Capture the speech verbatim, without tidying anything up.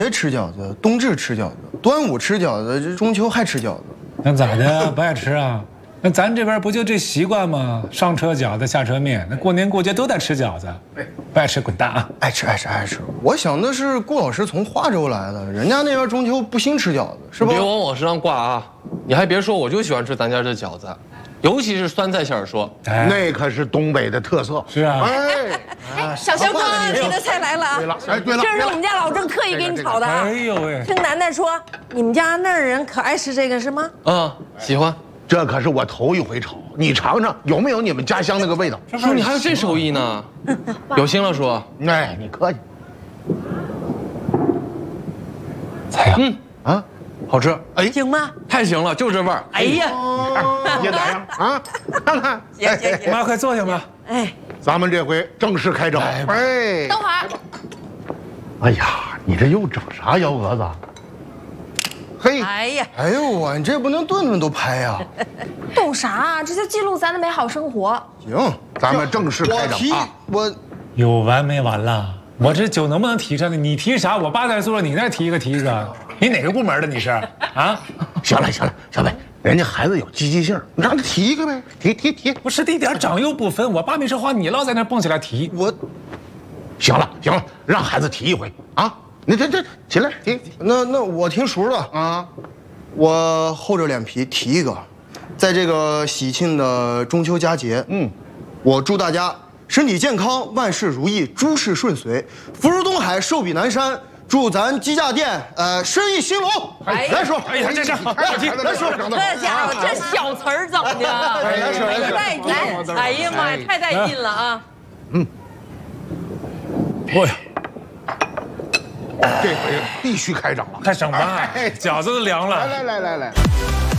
节吃饺子，冬至吃饺子，端午吃饺子，这中秋还吃饺子。 那咋的？不爱吃啊？那咱这边不就这习惯吗？上车饺子，下车面。那过年过节都得吃饺子。不爱吃滚蛋啊！ 爱吃爱吃爱吃。我想的是顾老师从化州来的，人家那边中秋不兴吃饺子，是吧？ 别往我身上挂啊！你还别说，我就喜欢吃咱家这饺子，尤其是酸菜馅儿说， 哎、那可是东北的特色。 是啊。 哎哎，小香哥，你的菜来了啊！ 对了，哎对了， 这是我们家老郑特意给你炒的啊！ 哎呦喂！ 听楠楠说，你们家那儿人可爱吃这个是吗？ 嗯，喜欢。 这可是我头一回炒，你尝尝有没有你们家乡那个味道？ 叔，你还有这手艺呢？有心了，叔。 哎，你客气。 咋样？ 嗯啊， 好吃。 哎， 行吗？ 太行了，就这味儿。 哎呀， 也咋样啊？看看， 行行行， 妈，快坐下吧。 哎， 咱们这回正式开整。哎， 等会儿， 哎呀，你这又整啥幺蛾子？嘿， 哎呀， 哎呦我，你这不能顿顿都拍呀！ 懂啥啊？这就记录咱的美好生活。 行， 咱们正式开我提整啊！ 我有完没完了？我这酒能不能提上呢？你提啥？我爸在宿舍，你那提一个提一个。你哪个部门的？你是啊？ 行了行了，小北，人家孩子有积极性，你让他提一个呗，提提提。 不是一点长幼不分，我爸没说话，你老在那蹦起来提。 我， 行了行了，让孩子提一回啊！你这这起来提那那我听叔的， 啊！ 我厚着脸皮提一个，在这个喜庆的中秋佳节， 嗯， 我祝大家身体健康，万事如意，诸事顺遂，福如东海，寿比南山。祝咱鸡架店呃生意兴隆。 哎来说， 哎呀，这是好， 来来说， 这家伙这小词儿整的， 来说来说带劲！哎呀妈呀，太带劲了啊！ 哎呀， 这回必须开整了。 快整吧，饺子都凉了。 来来来来来。